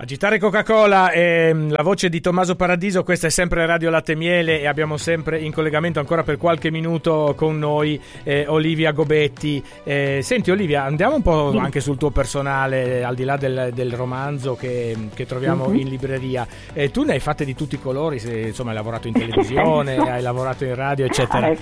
Agitare Coca-Cola, la voce di Tommaso Paradiso, questa è sempre Radio Latte Miele e abbiamo sempre in collegamento ancora per qualche minuto con noi Olivia Gobetti. Senti Olivia, andiamo un po' anche sul tuo personale, al di là del romanzo che troviamo in libreria. Tu ne hai fatte di tutti i colori, insomma hai lavorato in televisione, hai lavorato in radio eccetera.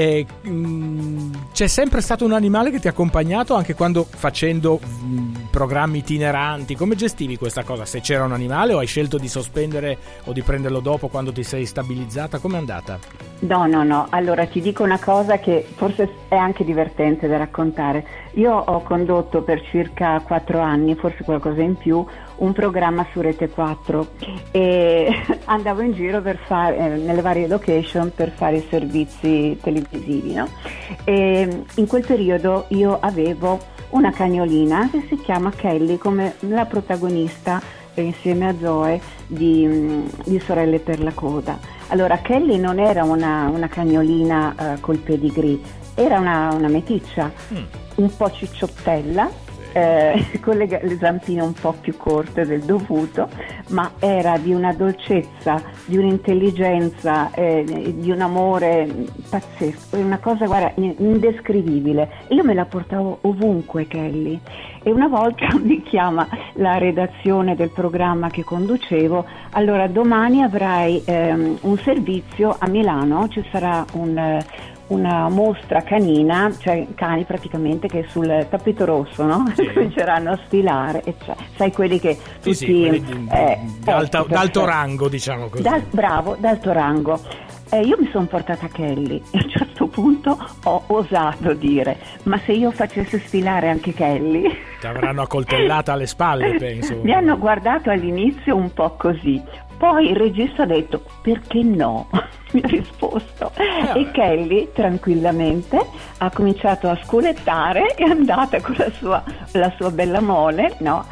C'è sempre stato un animale che ti ha accompagnato anche quando facendo programmi itineranti? Come gestivi questa cosa? Se c'era un animale o hai scelto di sospendere o di prenderlo dopo quando ti sei stabilizzata? Com'è andata? No, allora ti dico una cosa che forse è anche divertente da raccontare. Io ho condotto per circa 4 anni, forse qualcosa in più, un programma su Rete 4 e andavo in giro per fare nelle varie location per fare i servizi televisivi, no? E in quel periodo io avevo una cagnolina che si chiama Kelly, come la protagonista insieme a Zoe di Sorelle per la coda. Allora Kelly non era una cagnolina col pedigree, era una meticcia, un po' cicciottella, con le zampine un po' più corte del dovuto, ma era di una dolcezza, di un'intelligenza, di un amore pazzesco, una cosa, guarda, indescrivibile. Io me la portavo ovunque Kelly, e una volta mi chiama la redazione del programma che conducevo: allora domani avrai un servizio a Milano, ci sarà una mostra canina, cioè cani praticamente che sul tappeto rosso, no? Sì. Cominceranno a sfilare, sai quelli che tutti d'alto rango, diciamo così. D'alto rango. Io mi sono portata Kelly e a un certo punto ho osato dire: ma se io facessi sfilare anche Kelly? Ti avranno accoltellata alle spalle, penso. Mi hanno guardato all'inizio un po' così, poi il regista ha detto: perché no? Mi ha risposto. E Kelly tranquillamente ha cominciato a sculettare, è andata con la sua bella mole, no?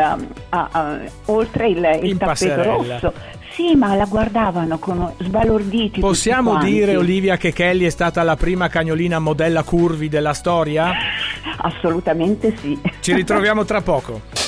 Oltre il tappeto rosso. Sì, ma la guardavano con sbalorditi. Possiamo dire, Olivia, che Kelly è stata la prima cagnolina modella curvy della storia? Assolutamente sì. Ci ritroviamo tra poco.